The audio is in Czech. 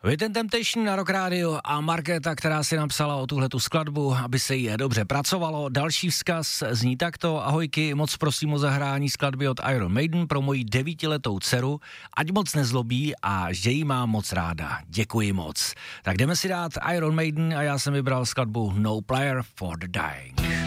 Within Temptation na Rock Radio a Markéta, která si napsala o tuhletu skladbu, aby se jí dobře pracovalo. Další vzkaz zní takto: ahojky, moc prosím o zahrání skladby od Iron Maiden pro moji 9letou dceru, ať moc nezlobí a že jí mám moc ráda. Děkuji moc. Tak jdeme si dát Iron Maiden a já jsem vybral skladbu No Player for the Dying.